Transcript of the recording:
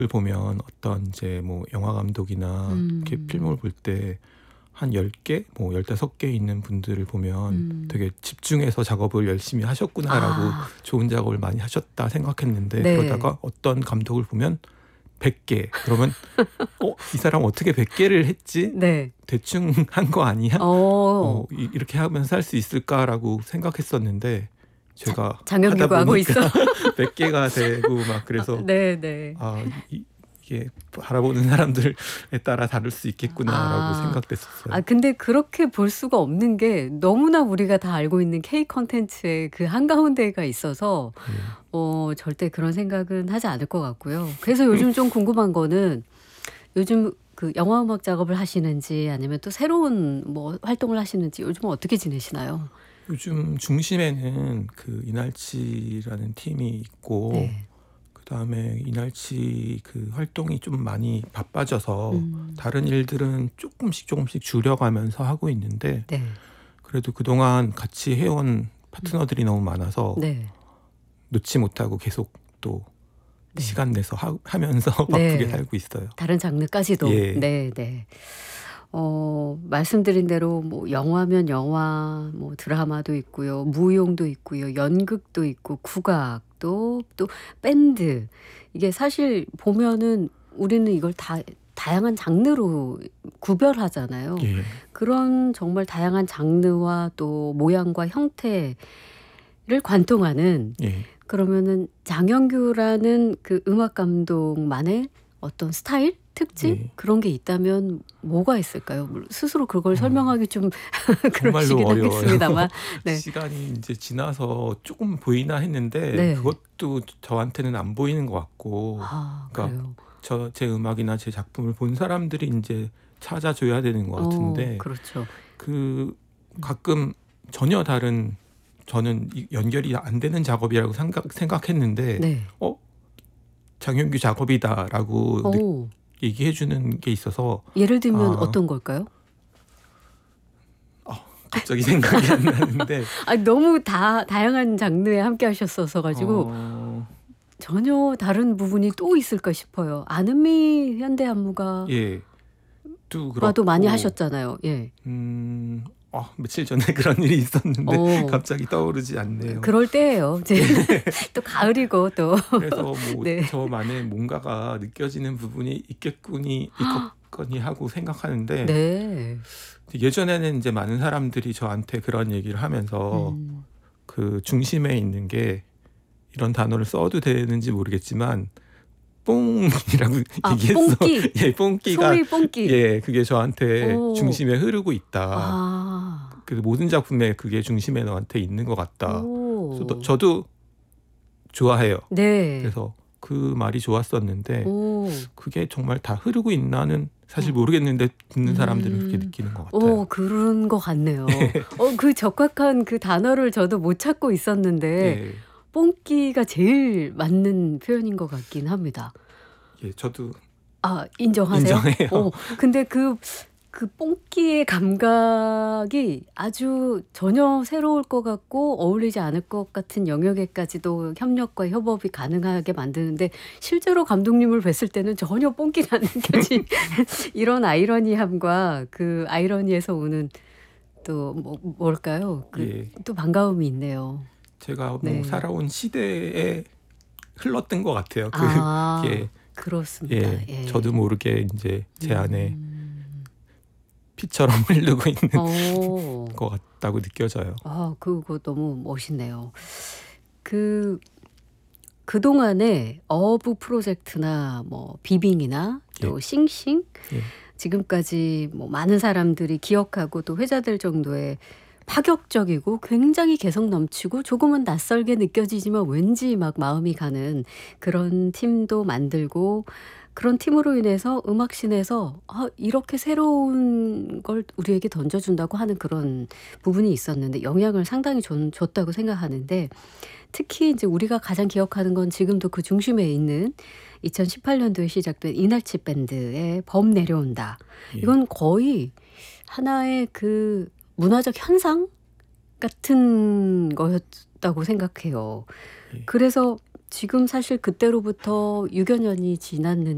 보면 어떤 이제 뭐 영화 감독이나 이렇게 필름을 볼 때 한 10개, 뭐 15개 있는 분들을 보면 되게 집중해서 작업을 열심히 하셨구나라고 좋은 작업을 많이 하셨다 생각했는데 네. 그러다가 어떤 감독을 보면 100개. 그러면 이 사람 어떻게 100개를 했지? 네. 대충 한 거 아니야? 어, 이렇게 하면서 할 수 있을까라고 생각했었는데 제가 장영규가 하다 하고 보니까 있어. 100개가 되고 막 그래서 네, 네. 이게 바라보는 사람들에 따라 다를 수 있겠구나라고 생각됐었어요. 근데 그렇게 볼 수가 없는 게 너무나 우리가 다 알고 있는 K 콘텐츠의 그 한가운데가 있어서 절대 그런 생각은 하지 않을 것 같고요. 그래서 요즘 좀 궁금한 거는 요즘 그 영화 음악 작업을 하시는지 아니면 또 새로운 뭐 활동을 하시는지 요즘은 어떻게 지내시나요? 요즘 중심에는 그 이날치라는 팀이 있고 네. 그다음에 이날치 그 활동이 좀 많이 바빠져서 다른 일들은 조금씩 줄여가면서 하고 있는데 네. 그래도 그동안 같이 해온 파트너들이 너무 많아서 네. 놓지 못하고 계속 또 네. 시간 내서 하면서 바쁘게 살고 있어요. 다른 장르까지도. 예. 네, 네. 말씀드린 대로 뭐 영화면 영화, 뭐 드라마도 있고요, 무용도 있고요, 연극도 있고, 국악도 또 밴드. 이게 사실 보면은 우리는 이걸 다양한 장르로 구별하잖아요. 예. 그런 정말 다양한 장르와 또 모양과 형태를 관통하는 예. 그러면은 장영규라는 그 음악 감독만의 어떤 스타일? 특징? 예. 그런 게 있다면 뭐가 있을까요? 물론 스스로 그걸 설명하기 좀 정말로 그러시긴 어려워요. 하겠습니다만. 네. 시간이 이제 지나서 조금 보이나 했는데 네. 그것도 저한테는 안 보이는 것 같고 그러니까 그래요. 제 음악이나 제 작품을 본 사람들이 이제 찾아줘야 되는 것 같은데 그렇죠. 그 가끔 전혀 다른 저는 연결이 안 되는 작업이라고 생각했는데 네. 장영규 작업이다라고 오. 얘기해 주는 게 있어서 예를 들면 어떤 걸까요? 갑자기 생각이 안 나는데 너무 다양한 장르에 함께 하셨어서 가지고 전혀 다른 부분이 또 있을까 싶어요. 안은미 현대안무가 예. 또 와도 많이 그렇고 하셨잖아요. 예. 며칠 전에 그런 일이 있었는데 갑자기 떠오르지 않네요. 그럴 때예요. 이제 또 가을이고 또. 그래서 뭐 네. 저만의 뭔가가 느껴지는 부분이 있겠거니 하고 생각하는데 네. 예전에는 이제 많은 사람들이 저한테 그런 얘기를 하면서 그 중심에 있는 게 이런 단어를 써도 되는지 모르겠지만 뽕이라고 얘기했어. 뽕끼. 예, 뽕끼가 소리 뽕끼. 예, 그게 저한테 중심에 흐르고 있다. 그래서 모든 작품에 그게 중심에 너한테 있는 것 같다. 그래서 저도 좋아해요. 네. 그래서 그 말이 좋았었는데 그게 정말 다 흐르고 있나는 사실 모르겠는데 듣는 사람들은 그렇게 느끼는 것 같아요. 그런 것 같네요. 그 적확한 그 단어를 저도 못 찾고 있었는데 예. 뽕끼가 제일 맞는 표현인 것 같긴 합니다. 예, 저도 인정하세요? 인정해요. 근데 그 뽕끼의 감각이 아주 전혀 새로울 것 같고 어울리지 않을 것 같은 영역에까지도 협력과 협업이 가능하게 만드는데 실제로 감독님을 뵀을 때는 전혀 뽕끼가 안 느껴진 이런 아이러니함과 그 아이러니에서 오는 또 뭘까요? 또 반가움이 있네요. 제가 네. 살아온 시대에 흘렀던 것 같아요. 그게 그렇습니다. 예, 저도 모르게 이제 제 안에 피처럼 흐르고 있는 것 같다고 느껴져요. 그거 너무 멋있네요. 그동안에 어부 프로젝트나 뭐 비빙이나 또 싱싱 지금까지 뭐 많은 사람들이 기억하고 또 회자될 정도의 파격적이고 굉장히 개성 넘치고 조금은 낯설게 느껴지지만 왠지 막 마음이 가는 그런 팀도 만들고 그런 팀으로 인해서 음악씬에서 이렇게 새로운 걸 우리에게 던져준다고 하는 그런 부분이 있었는데 영향을 상당히 줬다고 생각하는데 특히 이제 우리가 가장 기억하는 건 지금도 그 중심에 있는 2018년도에 시작된 이날치 밴드의 범 내려온다. 이건 거의 하나의 그 문화적 현상 같은 거였다고 생각해요. 그래서 지금 사실 그때로부터 6여 년이 지났는데